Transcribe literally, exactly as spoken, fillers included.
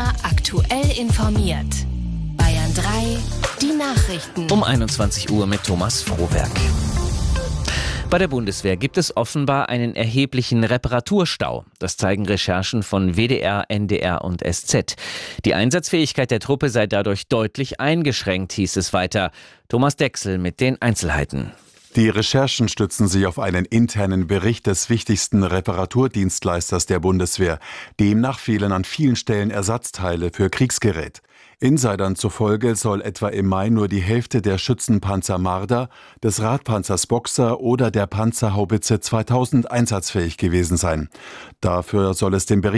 Immer aktuell informiert. Bayern drei, die Nachrichten. Um einundzwanzig Uhr mit Thomas Frohwerk. Bei der Bundeswehr gibt es offenbar einen erheblichen Reparaturstau. Das zeigen Recherchen von W D R, N D R und S Z. Die Einsatzfähigkeit der Truppe sei dadurch deutlich eingeschränkt, hieß es weiter. Thomas Dechsel mit den Einzelheiten. Die Recherchen stützen sich auf einen internen Bericht des wichtigsten Reparaturdienstleisters der Bundeswehr. Demnach fehlen an vielen Stellen Ersatzteile für Kriegsgerät. Insidern zufolge soll etwa im Mai nur die Hälfte der Schützenpanzer Marder, des Radpanzers Boxer oder der Panzerhaubitze zweitausend einsatzfähig gewesen sein. Dafür soll es dem Bericht